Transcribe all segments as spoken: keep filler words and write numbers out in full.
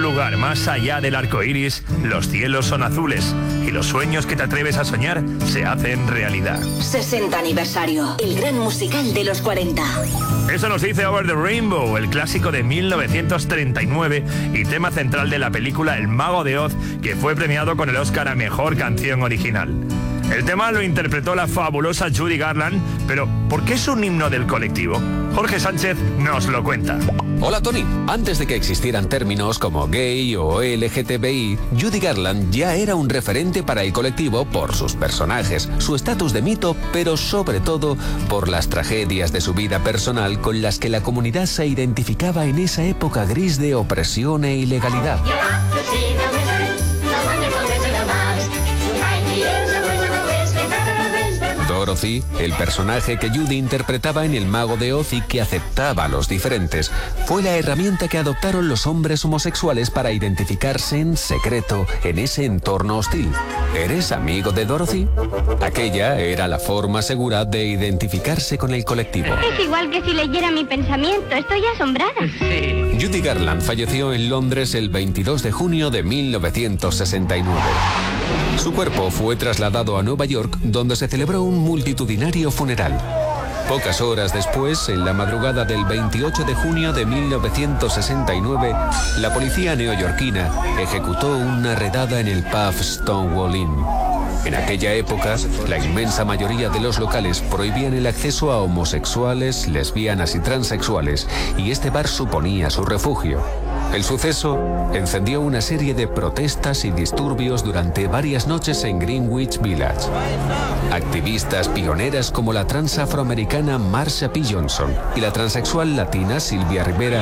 lugar más allá del arco iris, los cielos son azules y los sueños que te atreves a soñar se hacen realidad. sesenta aniversario, el gran musical de los cuarenta. Eso nos dice Over the Rainbow, el clásico de mil novecientos treinta y nueve y tema central de la película El Mago de Oz, que fue premiado con el Oscar a Mejor Canción Original. El tema lo interpretó la fabulosa Judy Garland, pero ¿por qué es un himno del colectivo? Jorge Sánchez nos lo cuenta. Hola Tony, antes de que existieran términos como gay o L G T B I, Judy Garland ya era un referente para el colectivo por sus personajes, su estatus de mito, pero sobre todo por las tragedias de su vida personal con las que la comunidad se identificaba en esa época gris de opresión e ilegalidad. Dorothy, el personaje que Judy interpretaba en El Mago de Oz y que aceptaba a los diferentes, fue la herramienta que adoptaron los hombres homosexuales para identificarse en secreto en ese entorno hostil. ¿Eres amigo de Dorothy? Aquella era la forma segura de identificarse con el colectivo. Es igual que si leyera mi pensamiento, estoy asombrada. Sí. Judy Garland falleció en Londres el veintidós de junio de mil novecientos sesenta y nueve. Su cuerpo fue trasladado a Nueva York, donde se celebró un multitudinario funeral. Pocas horas después, en la madrugada del veintiocho de junio de mil novecientos sesenta y nueve, la policía neoyorquina ejecutó una redada en el pub Stonewall Inn. En aquella época, la inmensa mayoría de los locales prohibían el acceso a homosexuales, lesbianas y transexuales, y este bar suponía su refugio. El suceso encendió una serie de protestas y disturbios durante varias noches en Greenwich Village. Activistas pioneras como la trans afroamericana Marsha P. Johnson y la transexual latina Sylvia Rivera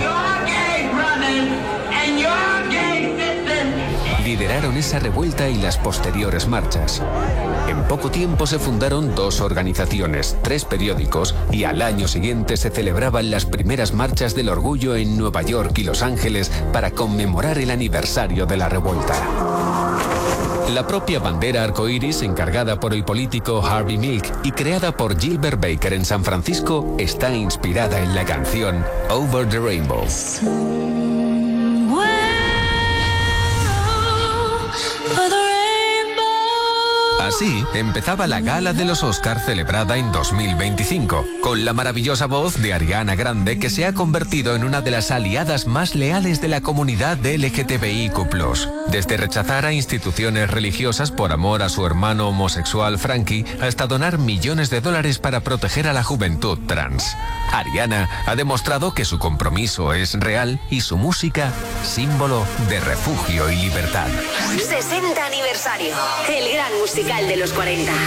lideraron esa revuelta y las posteriores marchas. En poco tiempo se fundaron dos organizaciones, tres periódicos y al año siguiente se celebraban las primeras marchas del orgullo en Nueva York y Los Ángeles para conmemorar el aniversario de la revuelta. La propia bandera arcoíris, encargada por el político Harvey Milk y creada por Gilbert Baker en San Francisco, está inspirada en la canción Over the Rainbow. Así empezaba la gala de los Oscar celebrada en dos mil veinticinco, con la maravillosa voz de Ariana Grande, que se ha convertido en una de las aliadas más leales de la comunidad L G T B I Q plus. Desde rechazar a instituciones religiosas por amor a su hermano homosexual Frankie, hasta donar millones de dólares para proteger a la juventud trans. Ariana ha demostrado que su compromiso es real y su música símbolo de refugio y libertad. sesenta aniversario, el gran musical de los cuarenta.